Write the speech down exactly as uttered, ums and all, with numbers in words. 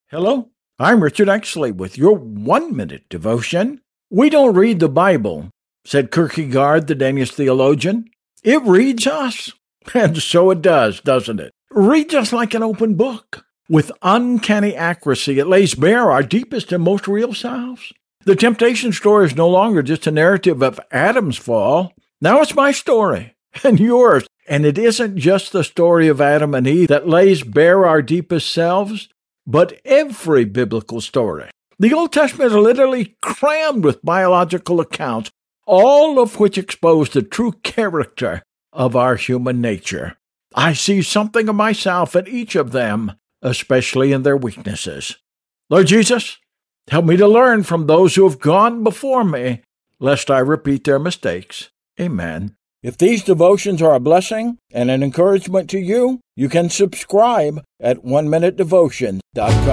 Hello, I'm Richard Exley with your one-minute devotion. We don't read the Bible, said Kierkegaard, the Danish theologian. It reads us. And so it does, doesn't it? Reads us like an open book. With uncanny accuracy, it lays bare our deepest and most real selves. The temptation story is no longer just a narrative of Adam's fall. Now it's my story and yours. And it isn't just the story of Adam and Eve that lays bare our deepest selves, but every biblical story. The Old Testament is literally crammed with biological accounts, all of which expose the true character of our human nature. I see something of myself in each of them, especially in their weaknesses. Lord Jesus, help me to learn from those who have gone before me, lest I repeat their mistakes. Amen. If these devotions are a blessing and an encouragement to you, you can subscribe at one minute devotion dot com.